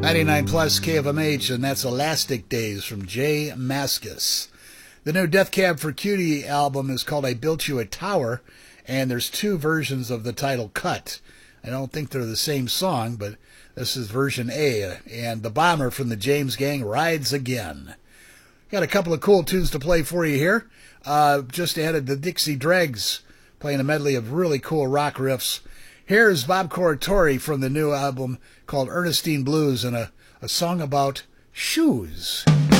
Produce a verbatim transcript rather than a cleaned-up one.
ninety-nine plus K F M H, and that's Elastic Days from Jay Mascis. The new Death Cab for Cutie album is called I Built You a Tower, and there's two versions of the title cut. I don't think they're the same song, but this is version A, and The Bomber from the James Gang rides again. Got a couple of cool tunes to play for you here. Uh, just added the Dixie Dregs, playing a medley of really cool rock riffs. Here's Bob Corritore from the new album called Ernestine Blues, and a, a song about shoes.